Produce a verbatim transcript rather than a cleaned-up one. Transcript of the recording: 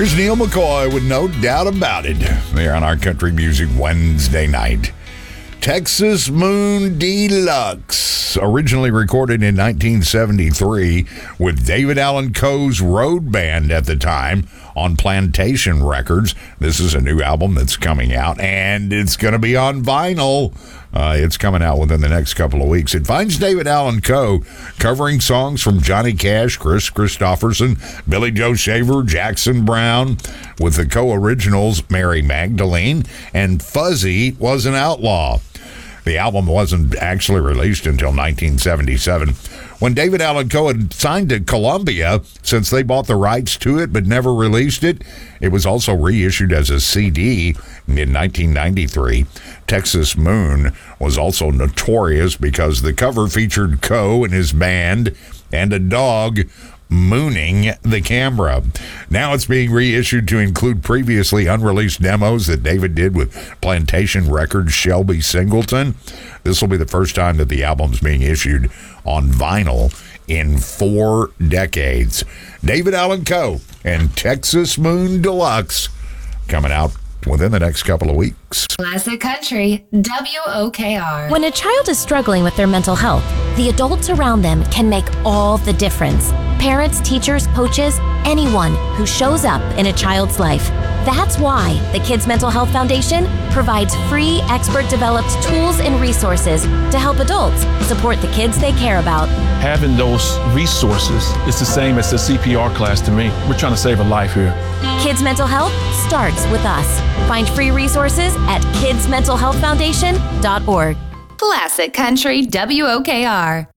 Here's Neil McCoy with No Doubt About It. They're on our Country Music Wednesday night. Texas Moon Deluxe, originally recorded in nineteen seventy-three with David Allan Coe's road band at the time on Plantation Records. This is a new album that's coming out, and it's going to be on vinyl. Uh, it's coming out within the next couple of weeks. It finds David Allan Coe covering songs from Johnny Cash, Chris Christopherson, Billy Joe Shaver, Jackson Browne, with the co-originals Mary Magdalene and Fuzzy Was an Outlaw. The album wasn't actually released until nineteen seventy-seven, when David Allan Coe had signed to Columbia since they bought the rights to it but never released it. It was also reissued as a C D in nineteen ninety-three. Texas Moon was also notorious because the cover featured Coe and his band and a dog mooning the camera. Now it's being reissued to include previously unreleased demos that David did with Plantation Records' Shelby Singleton. This will be the first time that the album's being issued on vinyl in four decades. David Allan Coe and Texas Moon Deluxe coming out within the next couple of weeks. Classic Country, W O K R. When a child is struggling with their mental health, the adults around them can make all the difference. Parents, teachers, coaches, anyone who shows up in a child's life. That's why the Kids Mental Health Foundation provides free, expert-developed tools and resources to help adults support the kids they care about. Having those resources is the same as a C P R class to me. We're trying to save a life here. Kids Mental Health starts with us. Find free resources at kids mental health foundation dot org. Classic Country, W O K R.